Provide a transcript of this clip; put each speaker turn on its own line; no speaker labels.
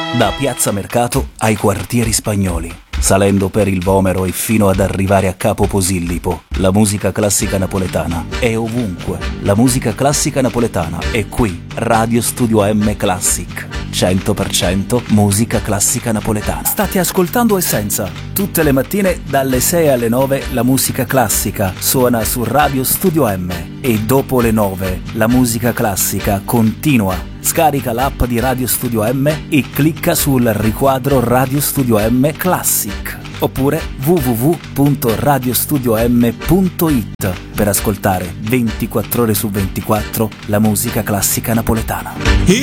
Da Piazza Mercato ai quartieri spagnoli, salendo per il Vomero e fino ad arrivare a Capo Posillipo, la musica classica napoletana è ovunque. La musica classica napoletana è qui. Radio Studio M Classic. 100% musica classica napoletana. State ascoltando Essenza. Tutte le mattine dalle 6 alle 9 la musica classica suona su Radio Studio M e dopo le 9 la musica classica continua. Scarica l'app di Radio Studio M e clicca sul riquadro Radio Studio M Classic oppure www.radiostudiom.it per ascoltare 24 ore su 24 la musica classica napoletana.